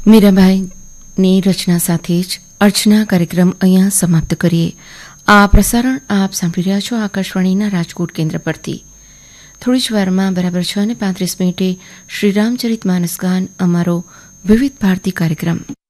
મીરાબાઈની રચના સાથે જ અર્ચના કાર્યક્રમ અહીંયા સમાપ્ત કરીએ. આ પ્રસારણ આપ સાંભળી રહ્યા છો આકાશવાણીના રાજકોટ કેન્દ્ર પરથી. થોડી જ વારમાં બરાબર 6:35 શ્રીરામચરિત માનસ ગાન અમારો વિવિધ ભારતી કાર્યક્રમ.